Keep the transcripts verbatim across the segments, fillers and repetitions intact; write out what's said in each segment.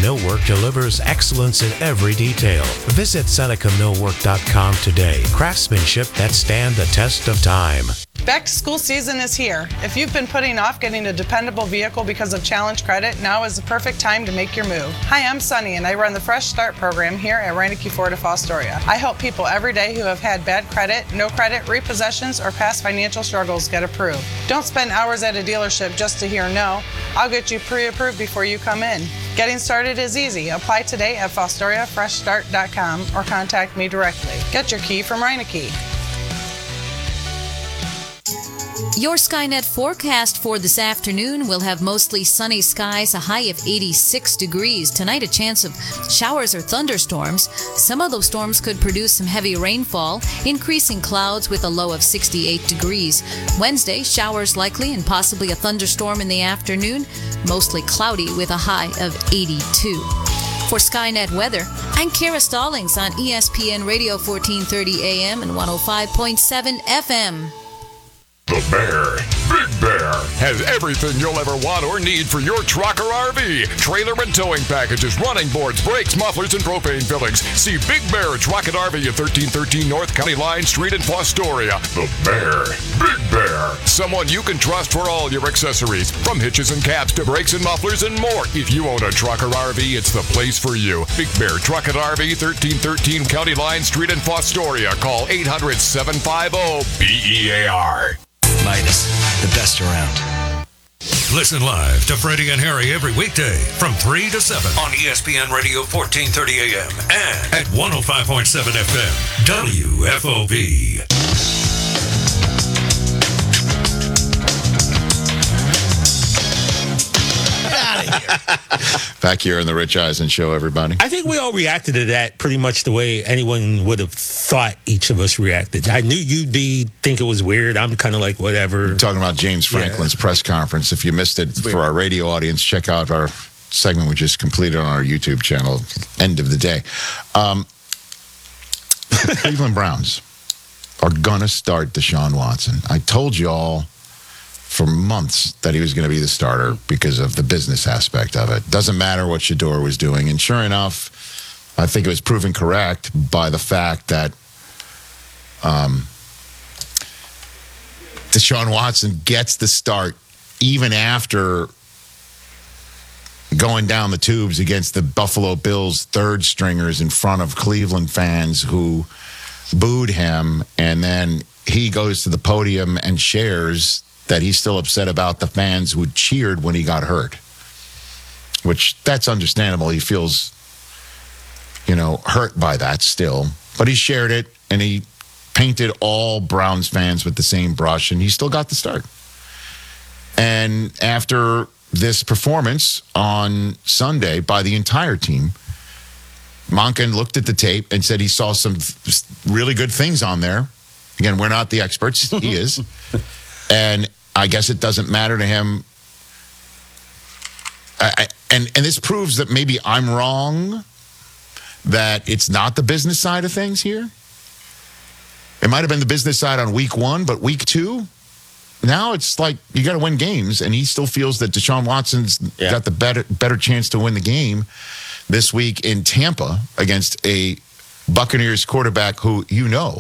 Millwork delivers excellence in every detail. Visit Seneca Millwork dot com today. Craftsmanship that stand the test of time. Back to school season is here. If you've been putting off getting a dependable vehicle because of challenge credit, now is the perfect time to make your move. Hi, I'm Sunny, and I run the Fresh Start program here at Reineke Ford of Fostoria. I help people every day who have had bad credit, no credit, repossessions, or past financial struggles get approved. Don't spend hours at a dealership just to hear no. I'll get you pre-approved before you come in. Getting started is easy. Apply today at Fostoria Fresh Start dot com or contact me directly. Get your key from Reineke. Your Skynet forecast for this afternoon will have mostly sunny skies, a high of eighty-six degrees. Tonight, a chance of showers or thunderstorms. Some of those storms could produce some heavy rainfall, increasing clouds with a low of sixty-eight degrees. Wednesday, showers likely and possibly a thunderstorm in the afternoon, mostly cloudy with a high of eighty-two. For Skynet Weather, I'm Kara Stallings on E S P N Radio fourteen thirty A M and one oh five point seven F M. The Bear, Big Bear, has everything you'll ever want or need for your truck or R V. Trailer and towing packages, running boards, brakes, mufflers, and propane fillings. See Big Bear Truck and R V at thirteen thirteen North County Line Street in Fostoria. The Bear, Big Bear. Someone you can trust for all your accessories, from hitches and caps to brakes and mufflers and more. If you own a truck or R V, it's the place for you. Big Bear Truck and R V, thirteen thirteen County Line Street in Fostoria. Call eight hundred, seven five zero, B E A R. Midas, the best around. Listen live to Freddie and Harry every weekday from three to seven on E S P N Radio fourteen thirty A M and at one oh five point seven F M, W F O V. Back here in the Rich Eisen Show, everybody. I think we all reacted to that pretty much the way anyone would have thought each of us reacted. I knew you'd be think it was weird. I'm kind of like, whatever. We're talking about James Franklin's yeah. press conference. If you missed it, for our radio audience, check out our segment we just completed on our YouTube channel, end of the day. Um, the Cleveland Browns are going to start Deshaun Watson. I told you all for months that he was going to be the starter because of the business aspect of it. Doesn't matter what Shador was doing. And sure enough, I think it was proven correct by the fact that um, Deshaun Watson gets the start even after going down the tubes against the Buffalo Bills third stringers in front of Cleveland fans who booed him. And then he goes to the podium and shares that he's still upset about the fans who cheered when he got hurt, which that's understandable. He feels, you know, hurt by that still, but he shared it and he painted all Browns fans with the same brush and he still got the start. And after this performance on Sunday by the entire team, Monken looked at the tape and said he saw some really good things on there. Again, we're not the experts. He is. And I guess it doesn't matter to him. I, I, and, and this proves that maybe I'm wrong, that it's not the business side of things here. It might have been the business side on week one, but week two, now it's like you got to win games, and he still feels that Deshaun Watson's yeah. got the better, better chance to win the game this week in Tampa against a Buccaneers quarterback who you know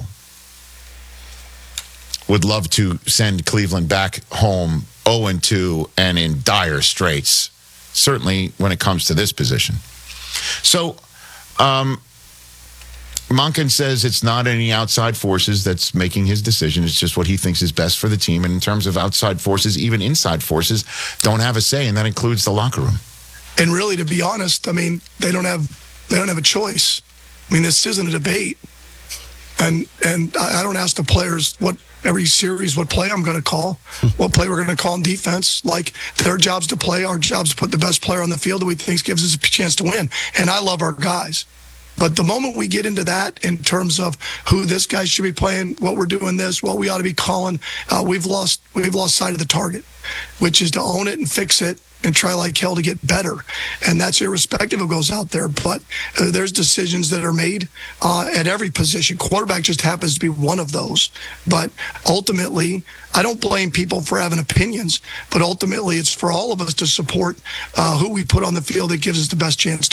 would love to send Cleveland back home oh and two and in dire straits, certainly when it comes to this position. So, um, Monken says it's not any outside forces that's making his decision. It's just what he thinks is best for the team. And in terms of outside forces, even inside forces don't have a say, and that includes the locker room. And really, to be honest, I mean, they don't have they don't have a choice. I mean, this isn't a debate. And and I don't ask the players what every series what play I'm going to call, what play we're going to call in defense. Like, their job's to play, our job's to put the best player on the field that we think gives us a chance to win. And I love our guys. But the moment we get into that in terms of who this guy should be playing, what we're doing this, what we ought to be calling, uh, we've lost we've lost sight of the target, which is to own it and fix it and try like hell to get better. And that's irrespective of who goes out there. But uh, there's decisions that are made uh, at every position. Quarterback just happens to be one of those. But ultimately, I don't blame people for having opinions, but ultimately it's for all of us to support uh, who we put on the field that gives us the best chance to